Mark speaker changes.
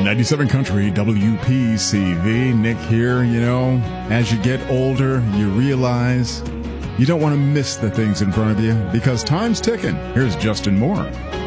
Speaker 1: 97 Country, WPCV. Nick here. You know, as you get older, you realize you don't want to miss the things in front of you because time's ticking. Here's Justin Moore.